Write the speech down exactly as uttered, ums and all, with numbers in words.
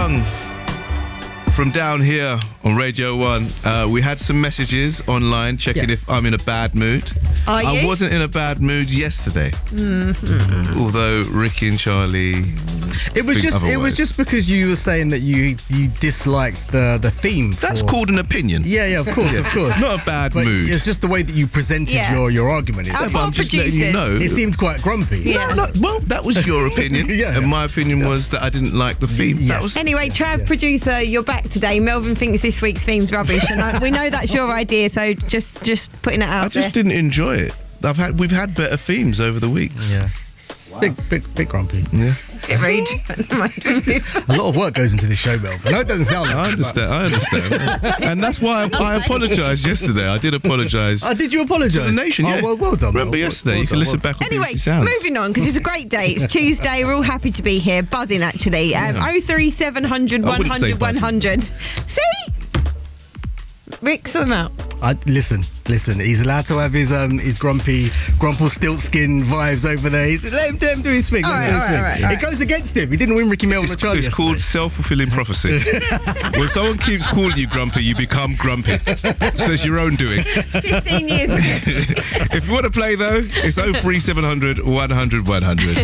Young from down here on Radio one. Uh, we had some messages online checking Yeah. if I'm in a bad mood. Are I you? wasn't in a bad mood yesterday. Mm-hmm. Although Ricky and Charlie... It was think just it was otherwise. just because you were saying that you you disliked the the theme. That's for- called an opinion. Yeah, yeah, of course, of course. It's not a bad But mood. it's just the way that you presented Yeah. your, your argument. Our It, but I'm just letting you producers. know. it seemed quite grumpy. Yeah. No, no, well, that was your opinion. Yeah. And my opinion was that I didn't like the theme. Yes. That was, Anyway, Trav, yes. producer, you're back today. Melvin thinks this week's theme's rubbish, and I, we know that's your idea. So just just putting it out I just there. didn't enjoy it. I've had we've had better themes over the weeks. Yeah. Big, big, big grumpy. Yeah. Bit rude. A lot of work goes into this show, Melvin. I know it doesn't sound like I it, understand. I understand. And that's why I, I apologised yesterday. I did apologise. but- Uh, did you apologise? To the nation, yeah. Oh, well, well done. Remember Mel. yesterday? Well you can done, listen well back on Anyway, B B C Sound. moving on, because it's a great day. It's Tuesday. We're all happy to be here. Buzzing, actually. Um, Yeah. oh three seven hundred, I one wouldn't say hundred, one buzzing. hundred. See? Rick, sort him out. I, listen, listen. He's allowed to have his um his grumpy, Grumpelstiltskin vibes over there. He's, let, him, let him do his thing. All let him right, do his all thing. right, all right, all It goes against him. He didn't win Ricky Melvin It's, or Charlie it's called yesterday. self-fulfilling prophecy. When someone keeps calling you grumpy, you become grumpy. So it's your own doing. fifteen years ago. If you want to play, though, it's oh three seven hundred, one hundred, one hundred.